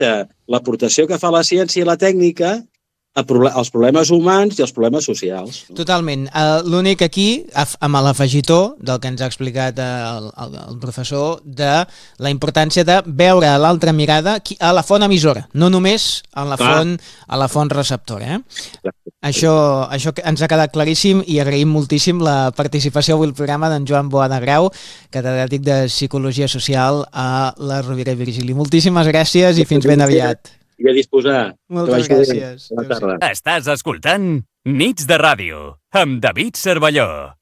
l'aportació que fa la ciència i la tècnica als problemes humans i als problemes socials. Totalment. L'únic aquí, amb l'afegitó del que ens ha explicat el professor, de la importància de veure l'altra mirada a la font emissora, no només a la font receptora. Això ens ha quedat claríssim i agraïm moltíssim la participació avui al programa d'en Joan Boada Grau, catedràtic de Psicologia Social a la Rovira i Virgili. Moltíssimes gràcies i fins ben aviat. I a disposar. Moltes gràcies. Bona tarda. Estàs escoltant Nits de Ràdio amb David Cervelló.